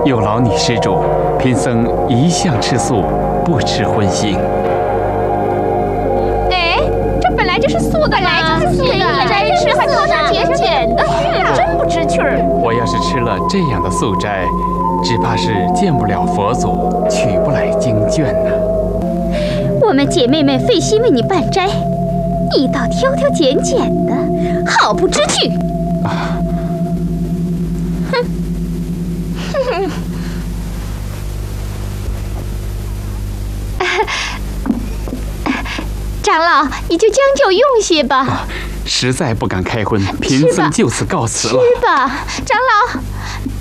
有劳你施主，贫僧一向吃素，不吃荤腥。 哎，这本来就是素的嘛，可以斋吃，还挑上减减的，真不知趣儿。 我要是吃了这样的素斋，只怕是见不了佛祖，取不来经卷呢。 我们姐妹们费心为你办斋，你倒挑挑拣拣的，好不知趣！ 啊！ 哼！长老，你就将就用些吧。 实在不敢开荤，贫僧就此告辞了。 吃吧，长老。